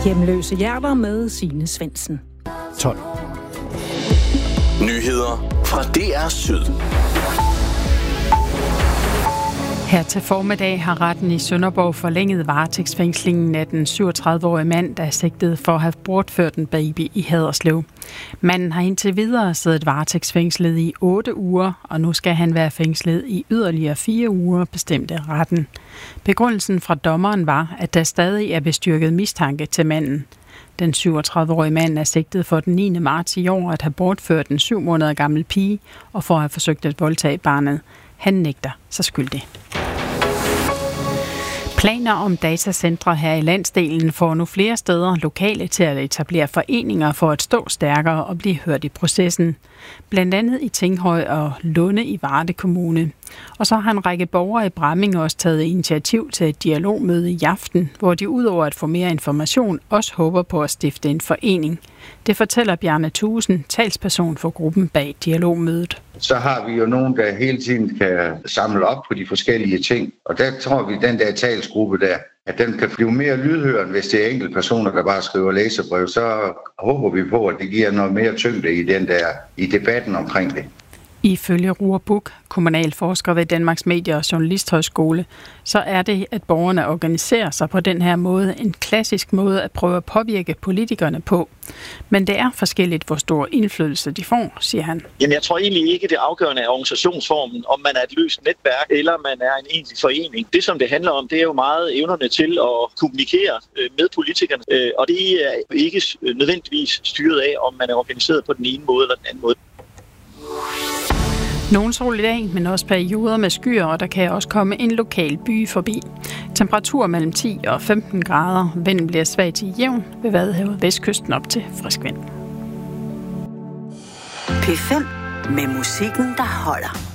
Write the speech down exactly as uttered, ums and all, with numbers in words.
Hjemløse hjerter med Signe Svendsen. tolv. Nyheder fra D R Syd. Her til formiddag har retten i Sønderborg forlænget varetægtsfængslingen af den syvogtredive-årige mand, der er sigtet for at have bortført en baby i Haderslev. Manden har indtil videre siddet varetægtsfængslet i otte uger, og nu skal han være fængslet i yderligere fire uger, bestemte retten. Begrundelsen fra dommeren var, at der stadig er bestyrket mistanke til manden. Den syvogtredive-årige mand er sigtet for den niende marts i år at have bortført en syv måneder gammel pige og for at have forsøgt at voldtage barnet. Han nægter sig skyldig. Planer om datacentre her i landsdelen får nu flere steder lokale til at etablere foreninger for at stå stærkere og blive hørt i processen. Blandt andet i Tinghøj og Lunde i Varde Kommune. Og så har en række borgere i Bramming også taget initiativ til et dialogmøde i aften, hvor de udover at få mere information også håber på at stifte en forening. Det fortæller Bjarne Thuesen, talsperson for gruppen bag dialogmødet. Så har vi jo nogen, der hele tiden kan samle op på de forskellige ting. Og der tror vi, den der talsgruppe der, at den kan blive mere lydhørende, hvis det er enkelte personer, der bare skriver læserbrev. Så håber vi på, at det giver noget mere tyngde i, den der, i debatten omkring det. Ifølge Ruhr Buch, kommunalforsker ved Danmarks Medie- og Journalisthøjskole, så er det, at borgerne organiserer sig på den her måde, en klassisk måde at prøve at påvirke politikerne på. Men det er forskelligt, hvor stor indflydelse de får, siger han. Jamen, jeg tror egentlig ikke, det afgørende er organisationsformen, om man er et løst netværk, eller man er en egentlig forening. Det, som det handler om, det er jo meget evnerne til at kommunikere med politikerne, og det er ikke nødvendigvis styret af, om man er organiseret på den ene måde eller den anden måde. Nogen sol i dag, men også perioder med skyer, og der kan også komme en lokal by forbi. Temperatur mellem ti og femten grader. Vinden bliver svag til jævn ved Vadehavet, vestkysten op til frisk vind. P fem med musikken, der holder.